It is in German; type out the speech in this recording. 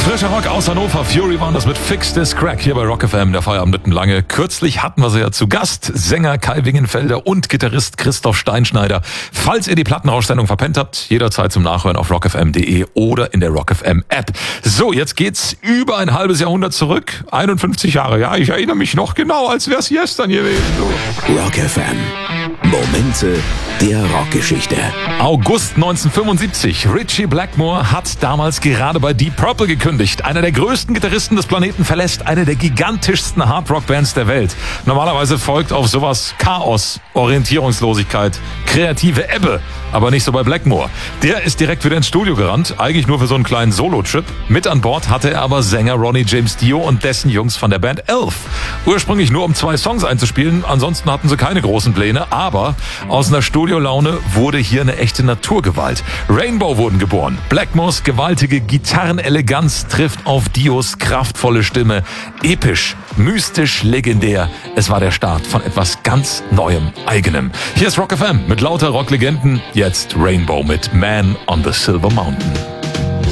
Frischer Rock aus Hannover. Fury waren das mit Fix This Crack hier bei Rock FM, der Feierabend mitten lange. Kürzlich hatten wir sie ja zu Gast. Sänger Kai Wingenfelder und Gitarrist Christoph Steinschneider. Falls ihr die Plattenrauschsendung verpennt habt, jederzeit zum Nachhören auf rockfm.de oder in der Rock FM App. So, jetzt geht's über ein halbes Jahrhundert zurück. 51 Jahre, ja, ich erinnere mich noch genau, als wär's gestern gewesen. So. Rock FM. Momente der Rockgeschichte. August 1975. Ritchie Blackmore hat damals gerade bei Deep Purple gekündigt. Einer der größten Gitarristen des Planeten verlässt eine der gigantischsten Hardrock-Bands der Welt. Normalerweise folgt auf sowas Chaos, Orientierungslosigkeit, kreative Ebbe. Aber nicht so bei Blackmore. Der ist direkt wieder ins Studio gerannt, eigentlich nur für so einen kleinen Solo-Trip. Mit an Bord hatte er aber Sänger Ronnie James Dio und dessen Jungs von der Band Elf. Ursprünglich nur um 2 Songs einzuspielen, ansonsten hatten sie keine großen Pläne, aber aus einer Studiolaune wurde hier eine echte Naturgewalt. Rainbow wurden geboren. Blackmores gewaltige Gitarreneleganz trifft auf Dios kraftvolle Stimme. Episch, mystisch, legendär. Es war der Start von etwas ganz Neuem, Eigenem. Hier ist Rock FM mit lauter Rocklegenden. Jetzt Rainbow mit Man on the Silver Mountain.